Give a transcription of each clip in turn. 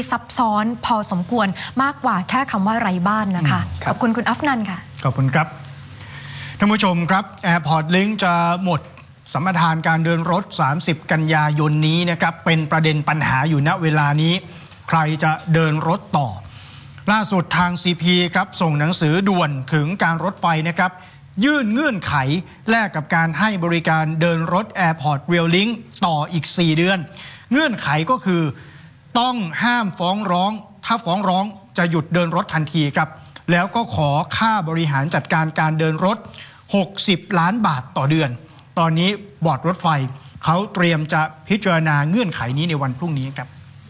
ซับซ้อนพอสมควรมากกว่าแค่คำว่าไร้บ้านนะคะขอบคุณคุณอัฟนันค่ะขอบคุณครับท่านผู้ชมครับ Airport Link จะหมดสัมปทานการเดินรถ30กันยายนนี้นะครับเป็นประเด็นปัญหาอยู่ณเวลานี้ใครจะเดินรถต่อล่าสุดทาง CP ครับส่งหนังสือด่วนถึงการรถไฟนะครับยื่นเงื่อนไขแลกกับการให้บริการเดินรถ Airport Rail Link ต่ออีก4เดือนเงื่อนไขก็คือต้องห้ามฟ้องร้องถ้าฟ้องร้องจะหยุดเดินรถทันทีครับแล้วก็ขอค่าบริหารจัดการการเดินรถ60 ล้านบาทต่อเดือนตอนนี้บอร์ดรถไฟเขาเตรียมจะพิจารณาเงื่อนไขนี้ในวันพรุ่งนี้ครับ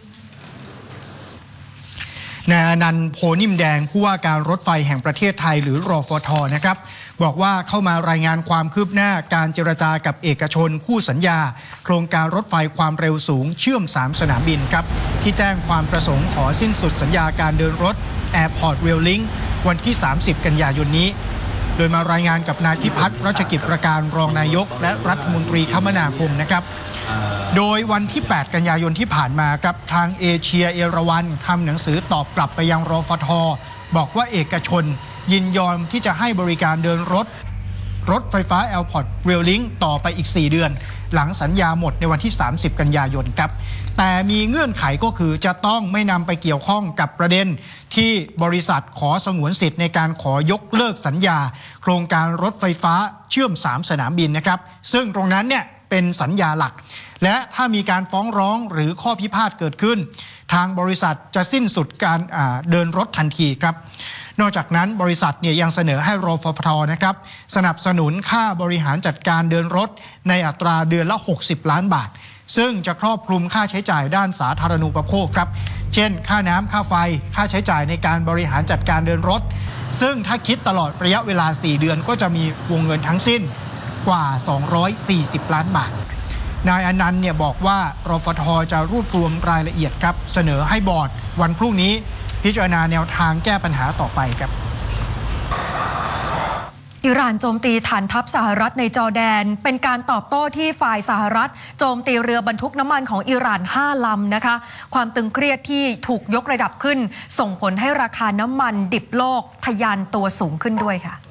นายอนันต์โพนิ่มแดงผู้ว่าการรถไฟแห่งประเทศไทยหรือรฟท.นะครับบอกว่าเข้ามารายงานความคืบหน้าการเจรจากับเอกชนคู่สัญญาโครงการรถไฟความเร็วสูงเชื่อม3สนามบินครับที่แจ้งความประสงค์ขอสิ้นสุดสัญญาการเดินรถ Airport Rail Link วันที่30กันยายนนี้โดยมารายงานกับนายพิพัฒน์รัชกิจประการรองนายกและรัฐมนตรีคมนาคมนะครับโดยวันที่8กันยายนที่ผ่านมาครับทางเอเชียเอราวัณทำหนังสือตอบกลับไปยังรฟท.บอกว่าเอกชนยินยอมที่จะให้บริการเดินรถไฟฟ้า Airport Rail Link ต่อไปอีก4เดือนหลังสัญญาหมดในวันที่30กันยายนครับแต่มีเงื่อนไขก็คือจะต้องไม่นำไปเกี่ยวข้องกับประเด็นที่บริษัทขอสงวนสิทธิ์ในการขอยกเลิกสัญญาโครงการรถไฟฟ้าเชื่อม3สนามบินนะครับซึ่งตรงนั้นเนี่ยเป็นสัญญาหลักและถ้ามีการฟ้องร้องหรือข้อพิพาทเกิดขึ้นทางบริษัทจะสิ้นสุดการเดินรถทันทีครับนอกจากนั้นบริษัทเนี่ยยังเสนอให้รฟท.นะครับสนับสนุนค่าบริหารจัดการเดินรถในอัตราเดือนละ60 ล้านบาทซึ่งจะครอบคลุมค่าใช้จ่ายด้านสาธารณูปโภคครับเช่นค่าน้ำค่าไฟค่าใช้จ่ายในการบริหารจัดการเดินรถซึ่งถ้าคิดตลอดระยะเวลา4เดือนก็จะมีวงเงินทั้งสิ้นกว่า240ล้านบาทนายอนันต์เนี่ยบอกว่ารฟท.จะรวบรวมรายละเอียดครับเสนอให้บอร์ดวันพรุ่งนี้พิจารณาแนวทางแก้ปัญหาต่อไปครับอิหร่านโจมตีฐานทัพสหรัฐในจอร์แดนเป็นการตอบโต้ที่ฝ่ายสหรัฐโจมตีเรือบรรทุกน้ำมันของอิหร่าน5 ลำนะคะความตึงเครียดที่ถูกยกระดับขึ้นส่งผลให้ราคาน้ำมันดิบโลกทะยานตัวสูงขึ้นด้วยค่ะ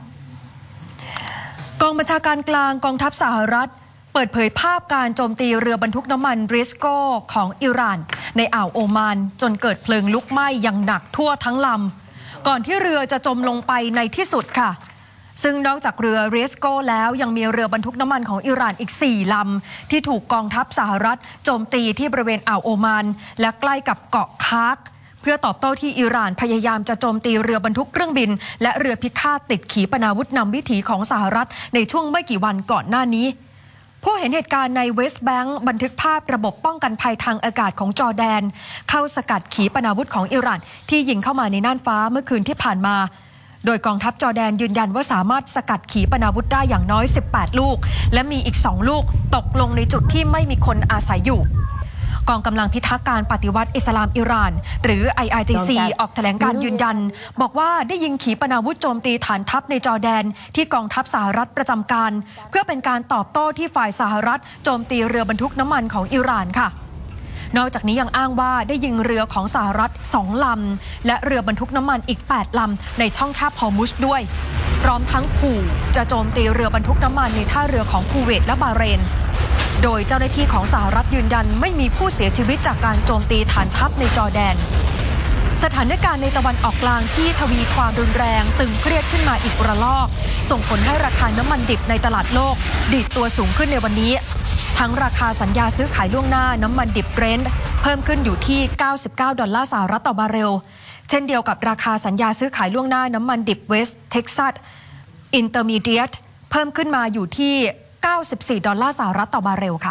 กองบัญชาการกลางกองทัพสหรัฐเปิดเผยภาพการโจมตีเรือบรรทุกน้ำมันบริสโกของอิหร่านในอ่าวโอมานจนเกิดเพลิงลุกไหม้อย่างหนักทั่วทั้งลำก่อนที่เรือจะจมลงไปในที่สุดค่ะซึ่งนอกจากเรือริสโกแล้วยังมีเรือบรรทุกน้ำมันของอิหร่านอีก4 ลำที่ถูกกองทัพสหรัฐโจมตีที่บริเวณอ่าวโอมานและใกล้กับเกาะคาร์กเพื่อตอบโต้ที่อิหร่านพยายามจะโจมตีเรือบรรทุกเครื่องบินและเรือพิฆาตติดขีปนาวุธนำวิถีของสหรัฐในช่วงไม่กี่วันก่อนหน้านี้ผู้เห็นเหตุการณ์ในเวสต์แบงก์บันทึกภาพระบบป้องกันภัยทางอากาศของจอร์แดนเข้าสกัดขีปนาวุธของอิหร่านที่ยิงเข้ามาในน่านฟ้าเมื่อคืนที่ผ่านมาโดยกองทัพจอร์แดนยืนยันว่าสามารถสกัดขีปนาวุธได้อย่างน้อย18 ลูกและมีอีก2 ลูกตกลงในจุดที่ไม่มีคนอาศัยอยู่กองกำลังพิทักษ์การปฏิวัติอิสลามอิหร่านหรือ IRGC ออกแถลงการยืนยันบอกว่าได้ยิงขีปนาวุธโจมตีฐานทัพในจอร์แดนที่กองทัพสหรัฐประจำการเพื่อเป็นการตอบโต้ที่ฝ่ายสหรัฐโจมตีเรือบรรทุกน้ำมันของอิหร่านค่ะนอกจากนี้ยังอ้างว่าได้ยิงเรือของสหรัฐ2 ลำและเรือบรรทุกน้ำมันอีก8 ลำในช่องแคบฮอร์มุซด้วยพร้อมทั้งขู่จะโจมตีเรือบรรทุกน้ำมันในท่าเรือของคูเวตและบาห์เรนโดยเจ้าหน้าที่ของสหรัฐยืนยันไม่มีผู้เสียชีวิตจากการโจมตีฐานทัพในจอร์แดนสถานการณ์ในตะวันออกกลางที่ทวีความรุนแรงตึงเครียดขึ้นมาอีกระลอกส่งผลให้ราคาน้ำมันดิบในตลาดโลกดีดตัวสูงขึ้นในวันนี้ทั้งราคาสัญญาซื้อขายล่วงหน้าน้ำมันดิบเบรนท์เพิ่มขึ้นอยู่ที่$99ต่อบาร์เรลเช่นเดียวกับราคาสัญญาซื้อขายล่วงหน้าน้ำมันดิบเวสต์เท็กซัสอินเตอร์มีเดียตเพิ่มขึ้นมาอยู่ที่$94ต่อบาร์เรลค่ะ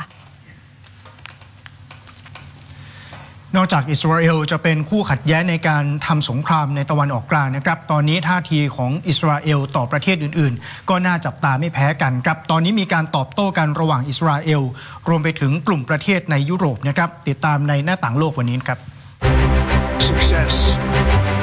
นอกจากอิสราเอลจะเป็นคู่ขัดแย้งในการทำสงครามในตะวันออกกลางนะครับตอนนี้ท่าทีของอิสราเอลต่อประเทศอื่นๆก็น่าจับตาไม่แพ้กันครับตอนนี้มีการตอบโต้กันระหว่างอิสราเอลรวมไปถึงกลุ่มประเทศในยุโรปนะครับติดตามในหน้าต่างโลกวันนี้ครับ